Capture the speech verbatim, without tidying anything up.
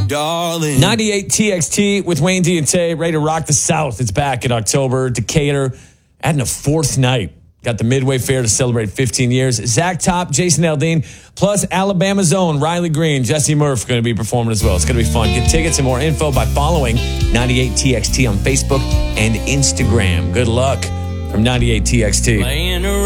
darling. ninety-eight T X T with Wayne D and Tay, ready to rock the South. It's back in October. Decatur, adding a fourth night. Got the Midway Fair to celebrate fifteen years. Zach Top, Jason Aldean, plus Alabama's own Riley Green, Jesse Murph going to be performing as well. It's going to be fun. Get tickets and more info by following ninety-eight T X T on Facebook and Instagram. Good luck from ninety-eight T X T.